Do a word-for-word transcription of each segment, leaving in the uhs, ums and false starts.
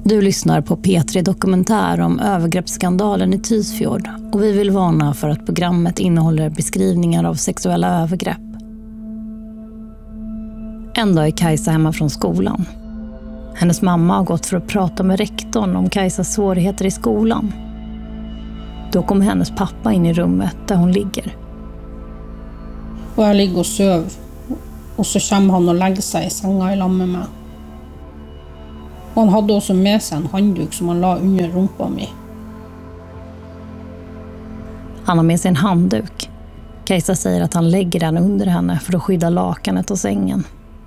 Du lyssnar på P tre Dokumentär om övergreppsskandalen i Tysfjord och vi vill varna för att programmet innehåller beskrivningar av sexuella övergrepp. En dag är Kajsa hemma från skolan. Hennes mamma har gått för att prata med rektorn om Kajsas svårigheter i skolan. Då kommer hennes pappa in i rummet där hon ligger. Och jag ligger och söv. Och så kommer han och lägger sig i sängen i lag med mig. Och han hade också med sig en handduk som han la under rumpan mig. Han har med sig en handduk. Kajsa säger att han lägger den under henne för att skydda lakanet och sängen.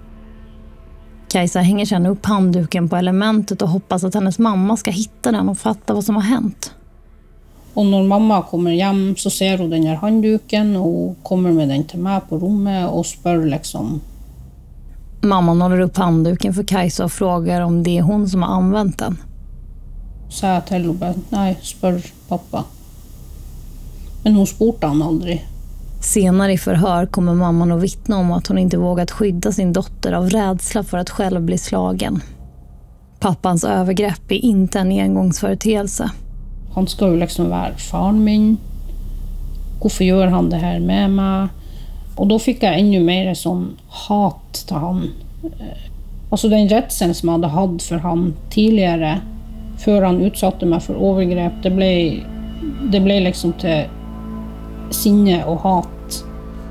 Kajsa hänger sedan upp handduken på elementet och hoppas att hennes mamma ska hitta den och fatta vad som har hänt. Och när mamma kommer hem så ser hon den här handduken och kommer med den till mig på rummet och spör liksom. Mamman håller upp handduken för Kajsa och frågar om det är hon som har använt den. Så jag till henne, nej, spör pappa. Men hon spurte han aldrig. Senare i förhör kommer mamman att vittna om att hon inte vågat skydda sin dotter av rädsla för att själv bli slagen. Pappans övergrepp är inte en engångsföreteelse. Han ska ju liksom vara fan min. Varför gör han det här med mig? Och då fick jag ännu mer sån hat till han. Alltså den rädslan som jag hade haft för han tidigare, för han utsatte mig för övergrepp, det blev, det blev liksom till sinne och hat.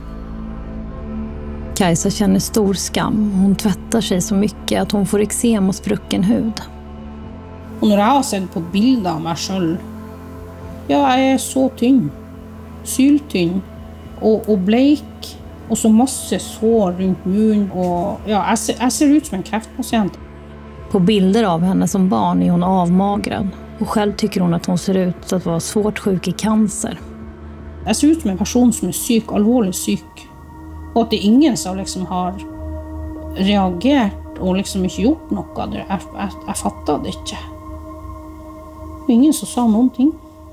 Kajsa känner stor skam. Hon tvättar sig så mycket att hon får eksem och sprucken hud. Och när jag har sett på bilder av mig själv, jag är så tynn, syltynn och, och blek och så massa sår runt munnen och ja, jag ser, jag ser ut som en kräftpatient. På bilder av henne som barn är hon avmagrad och själv tycker hon att hon ser ut att vara svårt sjuk i cancer. Jag ser ut som en person som är psyk, allvarligt psyk. Och att det är ingen som liksom har reagerat och liksom inte gjort något. Jag, jag, jag fattade det inte. Det var ingen som sa någonting.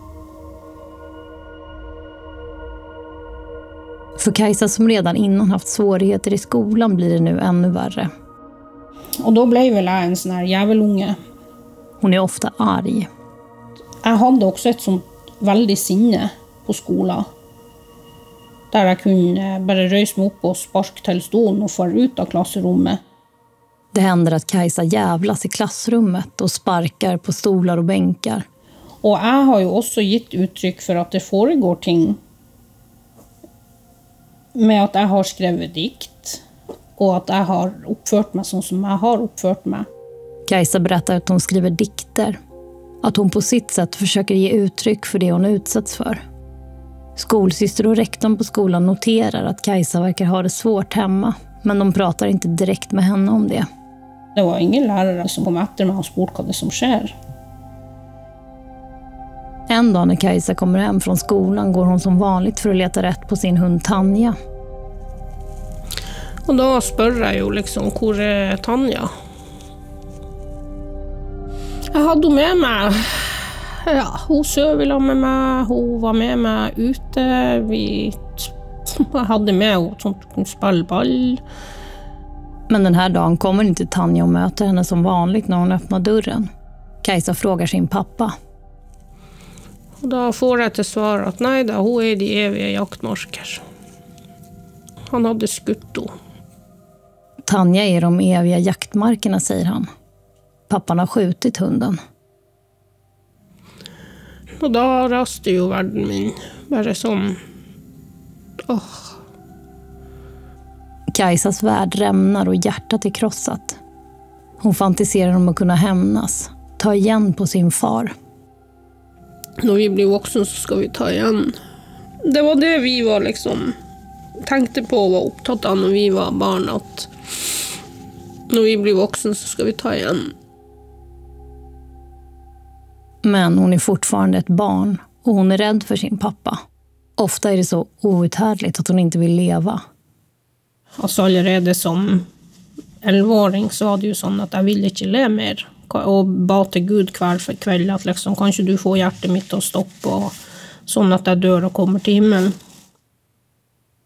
För Kajsa som redan innan haft svårigheter i skolan blir det nu ännu värre. Och då blev väl jag en sån här jävelunge. Hon är ofta arg. Jag hade också ett sånt väldigt sinne på skolan. Där jag kunde bara röjsa mig upp och sparka till stolen och få ut av klassrummet. Det händer att Kajsa jävlas i klassrummet och sparkar på stolar och bänkar. Och jag har ju också gett uttryck för att det föregår ting. Med att jag har skrivit dikt. Och att jag har uppfört mig som, som jag har uppfört mig. Kajsa berättar att hon skriver dikter. Att hon på sitt sätt försöker ge uttryck för det hon utsätts för. Skolsyster och rektorn på skolan noterar att Kajsa verkar ha det svårt hemma. Men de pratar inte direkt med henne om det. Det var ingen lärare som kom efter mig och spurt vad det som sker. En dag när Kajsa kommer hem från skolan går hon som vanligt för att leta rätt på sin hund Tanja. Och då spör jag ju liksom, hvor är Tanja? Jag hade med mig, ja, hon söv med mig, hon var med mig ute, vi hade med hon som spallball. Men den här dagen kommer inte Tanja och möter henne som vanligt när hon öppnar dörren. Kajsa frågar sin pappa. Och då får jag till svar att nej då, hon är de eviga jaktmarker. Han hade skutt då. Tanja är de eviga jaktmarkerna, säger han. Pappan har skjutit hunden. Och då rastade ju världen min. Bara som... Oh. Kajsas värld rämnar och hjärtat är krossat. Hon fantiserar om att kunna hämnas. Ta igen på sin far. När vi blir vuxna så ska vi ta igen. Det var det vi var liksom... Tänkte på och var upptatt av när vi var barn. Att när vi blir vuxna så ska vi ta igen. Men hon är fortfarande ett barn och hon är rädd för sin pappa. Ofta är det så outhärdligt att hon inte vill leva. Alltså allerede som elvaåring så var det ju sån att jag ville inte leva mer. Och bad till Gud kväll för kväll att liksom, kanske du får hjärtat mitt att stoppa. Och sån att jag dör och kommer till himlen.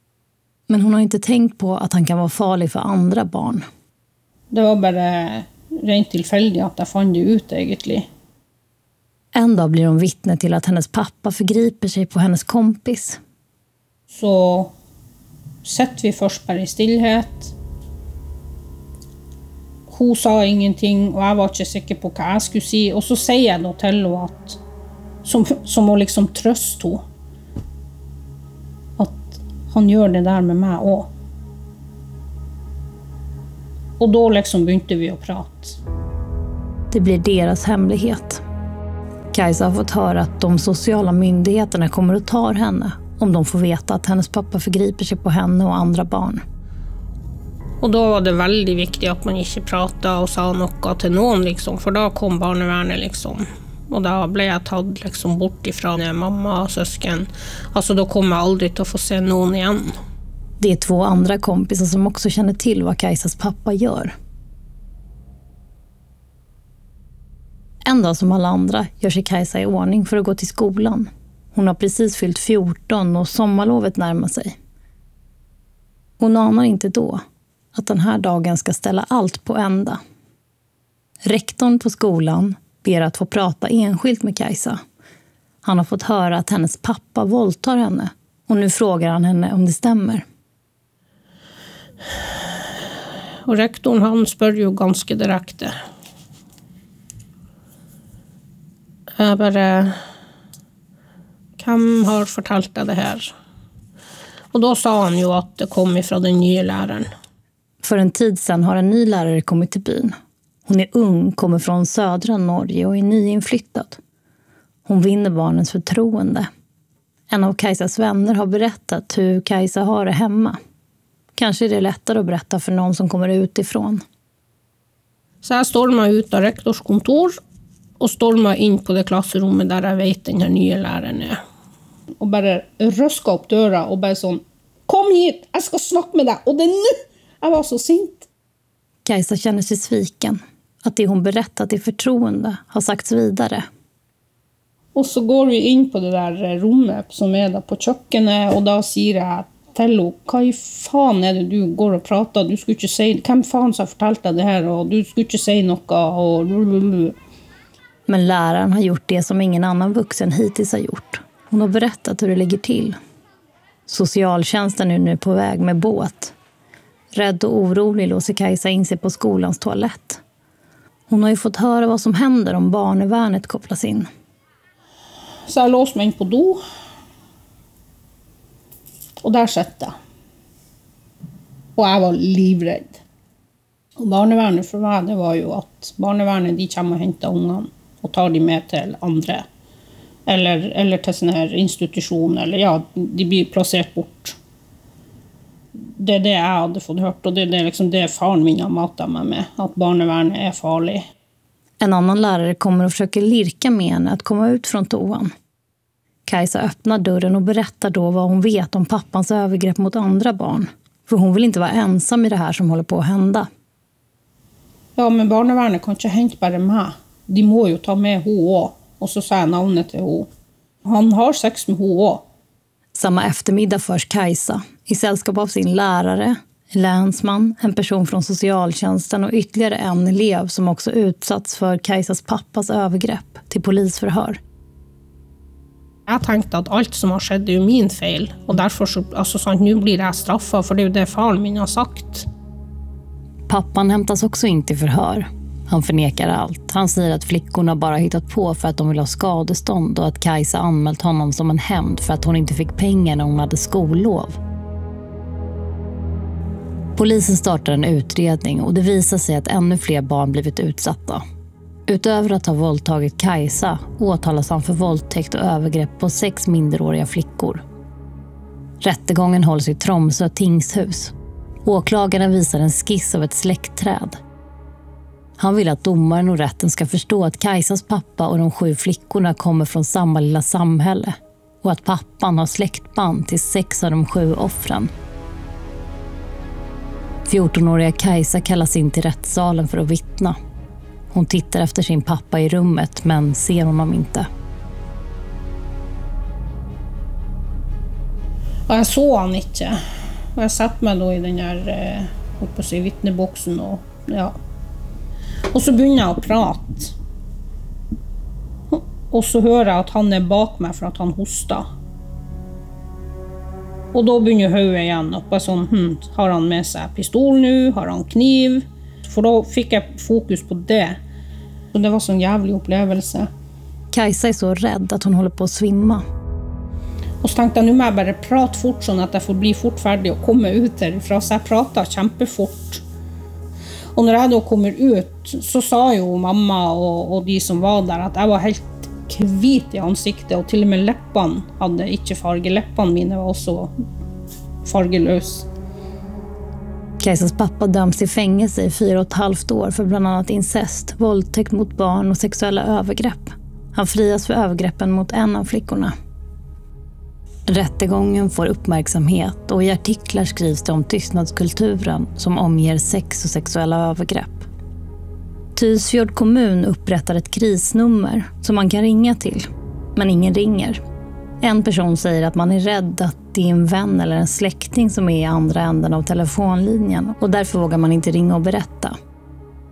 Men hon har inte tänkt på att han kan vara farlig för andra barn. Det var bara rent tillfälligt att jag fann det ut egentligen. En dag blir hon vittne till att hennes pappa förgriper sig på hennes kompis. Så sätter vi först bara i stillhet. Hon sa ingenting och jag var inte säker på vad jag skulle säga. Och så säger jag då till henne att, som, som att liksom tröst henne, att han gör det där med mig också. Och då liksom började vi att prata. Det blir deras hemlighet. Kajsa har fått höra att de sociala myndigheterna kommer att ta henne om de får veta att hennes pappa förgriper sig på henne och andra barn. Och då var det väldigt viktigt att man inte pratade och sa något till någon liksom, för då kom barnevärnet liksom. Och då blev jag tatt liksom bort ifrån mamma och syskon. Alltså då kommer jag aldrig att få se någon igen. Det är två andra kompisar som också känner till vad Kajsas pappa gör. En dag som alla andra gör sig Kajsa i ordning för att gå till skolan. Hon har precis fyllt fjorton och sommarlovet närmar sig. Hon anar inte då att den här dagen ska ställa allt på ända. Rektorn på skolan ber att få prata enskilt med Kajsa. Han har fått höra att hennes pappa våldtar henne och nu frågar han henne om det stämmer. Och rektorn han spör ju ganska direkt. Jag bara, vem har fortalt det här? Och då sa han ju att det kom ifrån den nya läraren. För en tid sedan har en ny lärare kommit till byn. Hon är ung, kommer från södra Norge och är nyinflyttad. Hon vinner barnens förtroende. En av Kajsas vänner har berättat hur Kajsa har det hemma. Kanske är det lättare att berätta för någon som kommer utifrån. Så jag stormar ut av rektors kontor och stormar in på det klassrummet där jag vet den här nya läraren är. Och bara röska upp dörra och bara sån, kom hit, jag ska snacka med dig. Och det är nu! Jag var så sint. Kajsa känner sig sviken. Att det hon berättat i förtroende har sagts vidare. Och så går vi in på det där rummet som är där på köket och då säger jag Tello, vad fan är det du går och pratar? Du skulle inte säga, vem fan har fortalt dig det här och du skulle inte säga något och... Men läraren har gjort det som ingen annan vuxen hittills har gjort. Hon har berättat hur det ligger till. Socialtjänsten är nu på väg med båt. Rädd och orolig låser Kajsa in sig på skolans toalett. Hon har ju fått höra vad som händer om barnevärnet kopplas in. Så jag låste mig in på do. Och där satt jag. Och jag var livrädd. Och barnevärnet för mig, det var ju att barnevärnet de kommer och hämtar ungan och tar dem med till andra. Eller, eller till sån här institution. Eller ja, de blir placerat bort. Det är det jag hade fått hört. Och det är det, liksom, det faren min har matat mig med. Att barnevärnet är farlig. En annan lärare kommer och försöker lirka med henne att komma ut från toan. Kajsa öppnar dörren och berättar då vad hon vet om pappans övergrepp mot andra barn. För hon vill inte vara ensam i det här som håller på att hända. Ja, men barnevärnet kan inte hänga bara med. De må ju ta med H. Och så säger namnet till H. Han har sex med H. Samma eftermiddag förs Kajsa i sällskap av sin lärare, länsman, en person från socialtjänsten och ytterligare en elev som också utsatts för Kajsas pappas övergrepp till polisförhör. Jag tänkte att allt som har skett är ju min fel. Och därför så, alltså, så att nu blir det straffat för det är ju det faren min har sagt. Pappan hämtas också in till förhör. Han förnekar allt. Han säger att flickorna bara hittat på för att de vill ha skadestånd och att Kajsa anmält honom som en hämnd för att hon inte fick pengar när hon hade skollov. Polisen startar en utredning och det visar sig att ännu fler barn blivit utsatta. Utöver att ha våldtagit Kajsa åtalas han för våldtäkt och övergrepp på sex minderåriga flickor. Rättegången hålls i Tromsö tingshus. Åklagaren visar en skiss av ett släktträd. Han vill att domaren och rätten ska förstå att Kajsas pappa och de sju flickorna kommer från samma lilla samhälle och att pappan har släktband till sex av de sju offren. fjortonåriga Kajsa kallas in till rättssalen för att vittna. Hon tittar efter sin pappa i rummet men ser honom inte. Och jag såg han inte. Och jag satt mig då i den här, hoppas jag, vittneboxen och ja. Och så börjar jag prata. Och så hör jag att han är bak mig för att han hostar. Och då börjar huvudet igen upp. Och sån, hm, har han med sig pistol nu? Har han kniv? För då fick jag fokus på det. Och det var sån jävlig upplevelse. Kajsa är så rädd att hon håller på att svimma. Och så tänkte jag, nu må jag bara prata fort så att jag får bli fort färdig och komma ut därifrån. Så jag pratade kämpefort. Och när jag då kommer ut så sa ju mamma och, och de som var där att jag var helt kvit i ansiktet. Och till och med läppan hade inte farge. Läppan mina var också fargelös. Kajsas pappa döms till fängelse i fyra och ett halvt år för bland annat incest, våldtäkt mot barn och sexuella övergrepp. Han frias för övergreppen mot en av flickorna. Rättegången får uppmärksamhet och i artiklar skrivs det om tystnadskulturen som omger sex och sexuella övergrepp. Tysfjord kommun upprättar ett krisnummer som man kan ringa till, men ingen ringer. En person säger att man är rädd att det är en vän eller en släkting som är i andra änden av telefonlinjen och därför vågar man inte ringa och berätta.